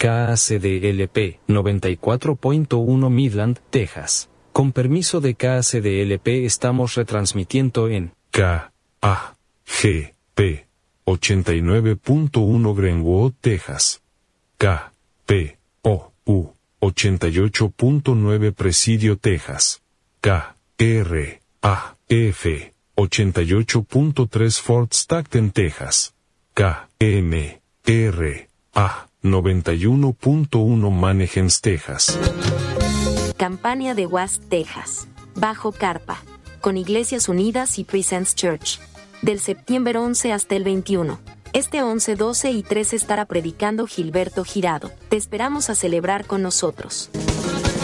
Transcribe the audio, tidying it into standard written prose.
KACDLP 94.1 Midland, Texas. Con permiso de KACDLP estamos retransmitiendo en KAGP 89.1 Greenwood, Texas. KPOU 88.9 Presidio, Texas. KRAF 88.3 Fort Stockton, Texas. KMRA 91.1 Manheim, Texas. Campaña de West, Texas. Bajo carpa. Con Iglesias Unidas y Presence Church. Del septiembre 11 hasta el 21. Este 11, 12 y 13 estará predicando Gilberto Girado. Te esperamos a celebrar con nosotros.